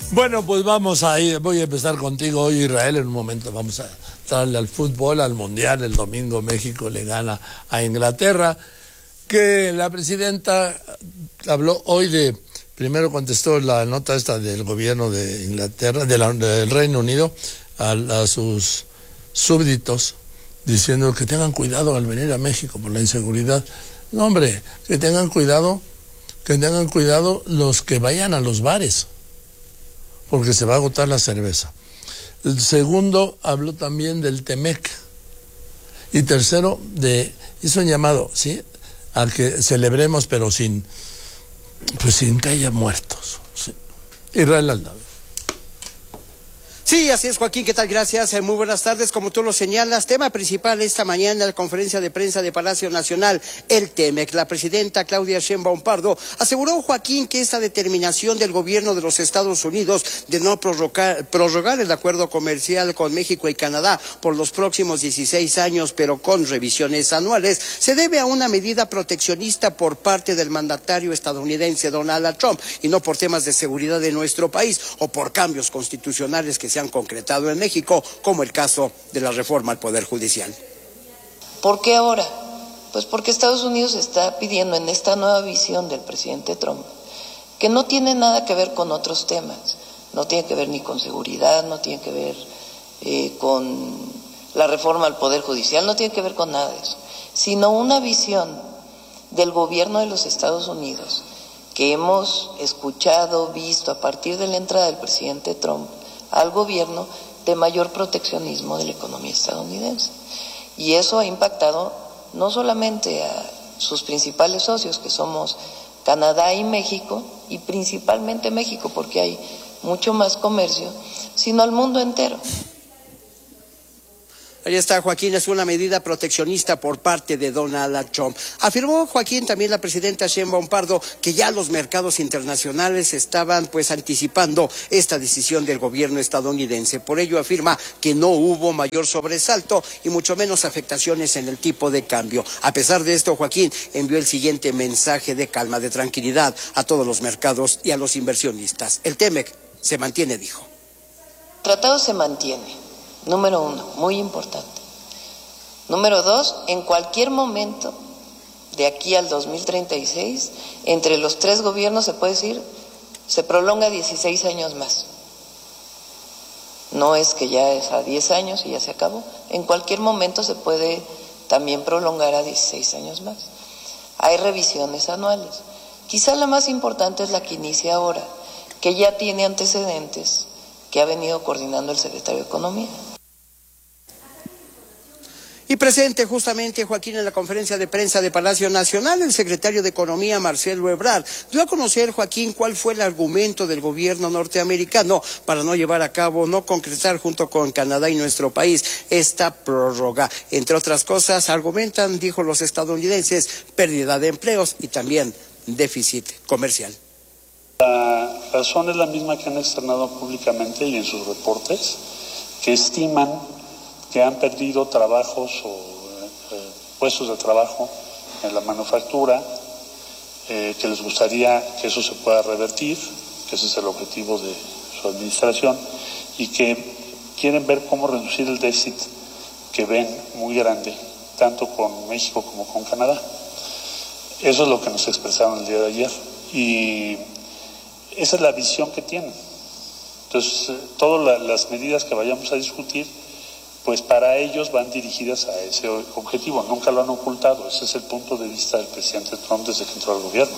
Bueno, pues vamos a ir, voy a empezar contigo hoy, Israel, en un momento vamos a darle al fútbol, al Mundial. El domingo México le gana a Inglaterra, que la presidenta habló hoy primero contestó la nota esta del gobierno de Inglaterra, del Reino Unido, a sus súbditos, diciendo que tengan cuidado al venir a México por la inseguridad. No, hombre, que tengan cuidado los que vayan a los bares, porque se va a agotar la cerveza. El segundo habló también del Temec. Y tercero, hizo un llamado, ¿sí?, a que celebremos, pero sin que haya muertos. ¿Sí? Israel Aldave. Sí, así es, Joaquín, ¿qué tal? Gracias, muy buenas tardes. Como tú lo señalas, tema principal esta mañana en la conferencia de prensa de Palacio Nacional, el TEMEC. La presidenta Claudia Sheinbaum Pardo aseguró, Joaquín, que esta determinación del gobierno de los Estados Unidos de no prorrogar el acuerdo comercial con México y Canadá por los próximos 16 años, pero con revisiones anuales, se debe a una medida proteccionista por parte del mandatario estadounidense Donald Trump, y no por temas de seguridad de nuestro país o por cambios constitucionales que se han concretado en México, como el caso de la reforma al Poder Judicial. ¿Por qué ahora? Pues porque Estados Unidos está pidiendo en esta nueva visión del presidente Trump, que no tiene nada que ver con otros temas, no tiene que ver ni con seguridad, no tiene que ver con la reforma al Poder Judicial, no tiene que ver con nada de eso, sino una visión del gobierno de los Estados Unidos que hemos escuchado, visto a partir de la entrada del presidente Trump al gobierno, de mayor proteccionismo de la economía estadounidense. Y eso ha impactado no solamente a sus principales socios, que somos Canadá y México, y principalmente México, porque hay mucho más comercio, sino al mundo entero. Ahí está, Joaquín, es una medida proteccionista por parte de Donald Trump. Afirmó, Joaquín, también la presidenta Sheinbaum Pardo, que ya los mercados internacionales estaban anticipando esta decisión del gobierno estadounidense. Por ello afirma que no hubo mayor sobresalto y mucho menos afectaciones en el tipo de cambio. A pesar de esto, Joaquín envió el siguiente mensaje de calma, de tranquilidad a todos los mercados y a los inversionistas. El TEMEC se mantiene, dijo. El tratado se mantiene. Número 1, muy importante. Número 2, en cualquier momento, de aquí al 2036, entre los tres gobiernos se puede decir, se prolonga 16 años más. No es que ya es a 10 años y ya se acabó. En cualquier momento se puede también prolongar a 16 años más. Hay revisiones anuales. Quizá la más importante es la que inicia ahora, que ya tiene antecedentes, que ha venido coordinando el secretario de Economía. Y presente justamente, Joaquín, en la conferencia de prensa de Palacio Nacional, el secretario de Economía, Marcelo Ebrard, dio a conocer, Joaquín, cuál fue el argumento del gobierno norteamericano para no llevar a cabo, no concretar junto con Canadá y nuestro país esta prórroga. Entre otras cosas, argumentan, dijo los estadounidenses, pérdida de empleos y también déficit comercial. La razón es la misma que han externado públicamente y en sus reportes, que estiman que han perdido trabajos o puestos de trabajo en la manufactura, que les gustaría que eso se pueda revertir, que ese es el objetivo de su administración, y que quieren ver cómo reducir el déficit que ven muy grande, tanto con México como con Canadá. Eso es lo que nos expresaron el día de ayer, y esa es la visión que tienen. Entonces, todas las medidas que vayamos a discutir, pues para ellos van dirigidas a ese objetivo, nunca lo han ocultado, ese es el punto de vista del presidente Trump desde que entró al gobierno.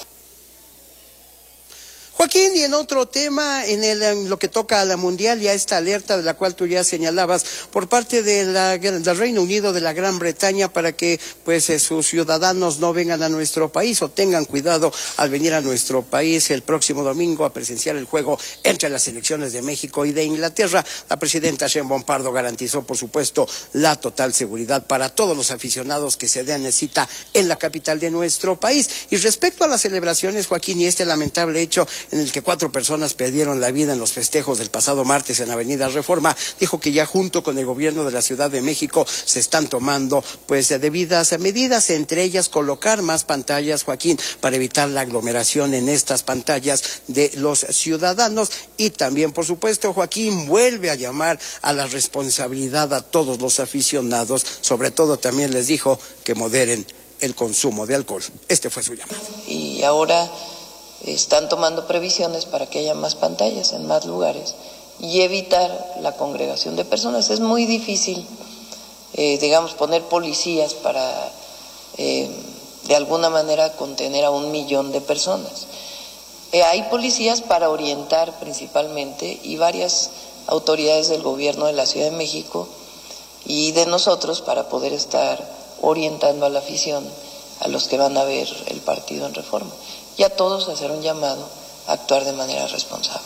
Joaquín, y en otro tema, en lo que toca a la mundial y a esta alerta de la cual tú ya señalabas por parte del Reino Unido, de la Gran Bretaña, para que sus ciudadanos no vengan a nuestro país o tengan cuidado al venir a nuestro país el próximo domingo a presenciar el juego entre las selecciones de México y de Inglaterra. La presidenta Sheinbaum Pardo garantizó, por supuesto, la total seguridad para todos los aficionados que se den cita en la capital de nuestro país. Y respecto a las celebraciones, Joaquín, y este lamentable hecho en el que 4 personas perdieron la vida en los festejos del pasado martes en Avenida Reforma, dijo que ya junto con el gobierno de la Ciudad de México se están tomando pues debidas medidas, entre ellas colocar más pantallas, Joaquín, para evitar la aglomeración en estas pantallas de los ciudadanos. Y también, por supuesto, Joaquín vuelve a llamar a la responsabilidad a todos los aficionados, sobre todo también les dijo que moderen el consumo de alcohol. Este fue su llamado. Y ahora están tomando previsiones para que haya más pantallas en más lugares y evitar la congregación de personas. Es muy difícil, digamos, poner policías para, de alguna manera, contener a 1 millón de personas. Hay policías para orientar principalmente y varias autoridades del gobierno de la Ciudad de México y de nosotros para poder estar orientando a la afición, a los que van a ver el partido en Reforma, y a todos hacer un llamado a actuar de manera responsable.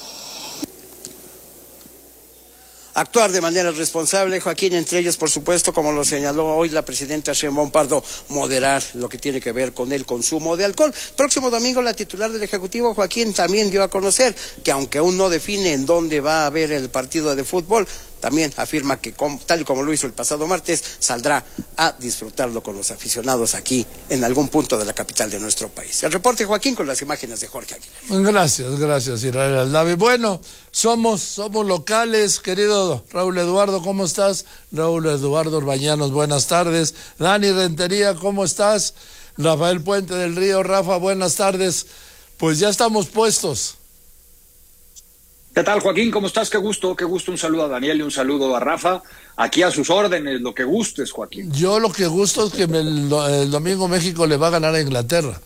Actuar de manera responsable, Joaquín, entre ellos, por supuesto, como lo señaló hoy la presidenta Sheinbaum Pardo, moderar lo que tiene que ver con el consumo de alcohol. Próximo domingo, la titular del Ejecutivo, Joaquín, también dio a conocer que aunque aún no define en dónde va a haber el partido de fútbol, también afirma que, tal y como lo hizo el pasado martes, saldrá a disfrutarlo con los aficionados aquí, en algún punto de la capital de nuestro país. El reporte, Joaquín, con las imágenes de Jorge Aguilar. Gracias, Israel Aldave. Bueno, somos locales, querido Raúl Eduardo, ¿cómo estás? Raúl Eduardo Urbañanos, buenas tardes. Dani Rentería, ¿cómo estás? Rafael Puente del Río, Rafa, buenas tardes. Pues ya estamos puestos. ¿Qué tal, Joaquín? ¿Cómo estás? Qué gusto. Un saludo a Daniel y un saludo a Rafa. Aquí a sus órdenes, lo que gustes, Joaquín. Yo lo que gusto es que el domingo México le va a ganar a Inglaterra.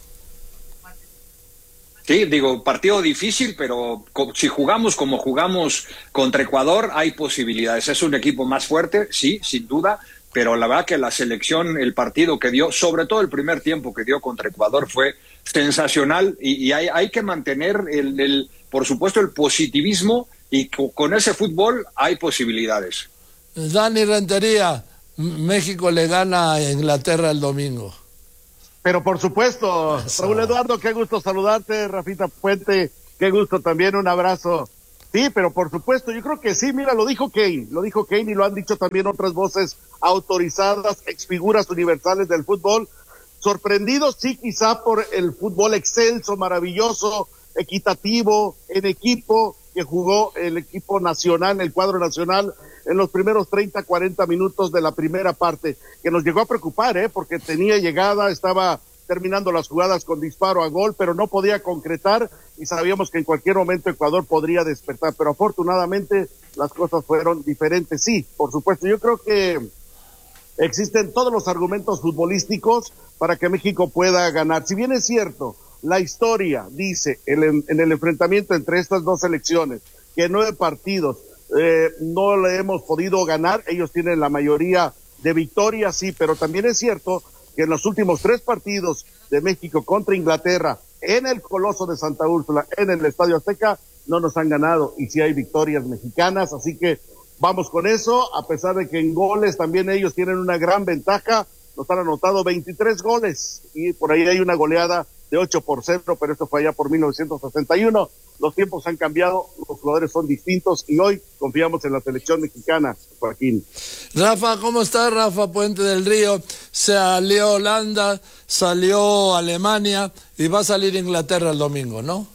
Sí, digo, partido difícil, pero si jugamos como jugamos contra Ecuador, hay posibilidades. Es un equipo más fuerte, sí, sin duda, pero la verdad que la selección, el partido que dio, sobre todo el primer tiempo que dio contra Ecuador, fue sensacional y hay que mantener por supuesto, el positivismo, y con ese fútbol hay posibilidades. Dani Rentería, México le gana a Inglaterra el domingo. Pero por supuesto, Raúl Eduardo, qué gusto saludarte, Rafita Puente, qué gusto también, un abrazo. Sí, pero por supuesto, yo creo que sí, mira, lo dijo Kane y lo han dicho también otras voces autorizadas, exfiguras universales del fútbol, sorprendidos, sí, quizá por el fútbol excelso, maravilloso, equitativo, en equipo, que jugó el equipo nacional, el cuadro nacional, en los primeros 30, 40 minutos de la primera parte, que nos llegó a preocupar, porque tenía llegada, estaba terminando las jugadas con disparo a gol, pero no podía concretar, y sabíamos que en cualquier momento Ecuador podría despertar, pero afortunadamente las cosas fueron diferentes. Sí, por supuesto, yo creo que existen todos los argumentos futbolísticos para que México pueda ganar. Si bien es cierto, la historia dice en el enfrentamiento entre estas dos selecciones que 9 partidos no le hemos podido ganar, ellos tienen la mayoría de victorias, sí, pero también es cierto que en los últimos 3 partidos de México contra Inglaterra, en el Coloso de Santa Úrsula, en el Estadio Azteca, no nos han ganado, y sí hay victorias mexicanas, así que vamos con eso, a pesar de que en goles también ellos tienen una gran ventaja, nos han anotado 23 goles, y por ahí hay una goleada de 8-0, pero esto fue allá por 1961. Los tiempos han cambiado, los jugadores son distintos y hoy confiamos en la selección mexicana, Joaquín. Rafa, ¿cómo estás? Rafa Puente del Río. Salió Holanda, salió Alemania y va a salir Inglaterra el domingo, ¿no?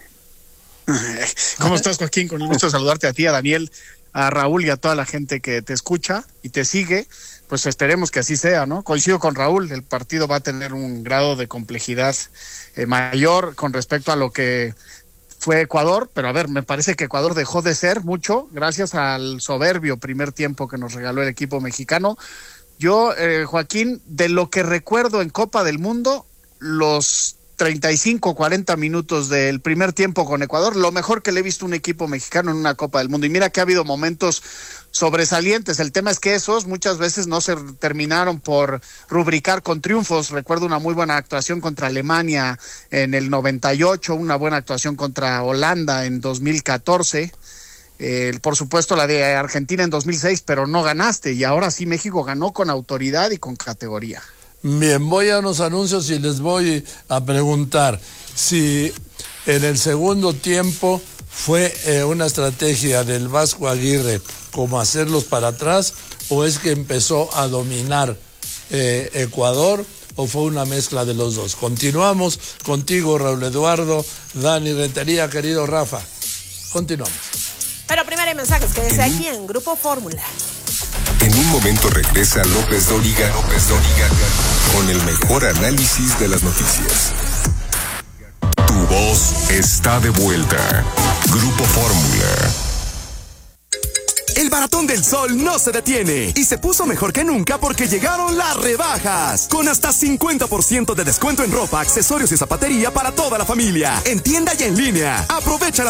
¿Cómo estás, Joaquín? Con el gusto de saludarte a ti, a Daniel, a Raúl y a toda la gente que te escucha y te sigue. Pues esperemos que así sea, ¿no? Coincido con Raúl, el partido va a tener un grado de complejidad mayor con respecto a lo que fue Ecuador, pero a ver, me parece que Ecuador dejó de ser mucho gracias al soberbio primer tiempo que nos regaló el equipo mexicano. Yo, Joaquín, de lo que recuerdo en Copa del Mundo, los 35, 40 minutos del primer tiempo con Ecuador, lo mejor que le he visto a un equipo mexicano en una Copa del Mundo. Y mira que ha habido momentos sobresalientes. El tema es que esos muchas veces no se terminaron por rubricar con triunfos. Recuerdo una muy buena actuación contra Alemania en el 98, una buena actuación contra Holanda en 2014. Por supuesto la de Argentina en 2006, pero no ganaste. Y ahora sí México ganó con autoridad y con categoría. Bien, voy a unos anuncios y les voy a preguntar si En el segundo tiempo fue una estrategia del Vasco Aguirre como hacerlos para atrás, o es que empezó a dominar Ecuador, o fue una mezcla de los dos. Continuamos contigo, Raúl Eduardo, Dani Rentería, querido Rafa. Continuamos. Pero primero hay mensajes que desde aquí en Grupo Fórmula. En un momento regresa López Dóriga con el mejor análisis de las noticias. Tu voz está de vuelta. Grupo Fórmula. El Maratón del Sol no se detiene y se puso mejor que nunca porque llegaron las rebajas. Con hasta 50% de descuento en ropa, accesorios y zapatería para toda la familia. En tienda y en línea. Aprovecha